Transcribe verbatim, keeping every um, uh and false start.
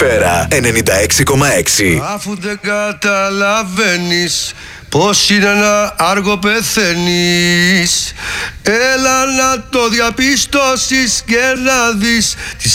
Ατμόσφαιρα ενενήντα έξι κόμμα έξι. Αφού δεν καταλαβαίνεις πως είναι να άργο πεθαίνεις, έλα να το διαπιστώσεις και να δεις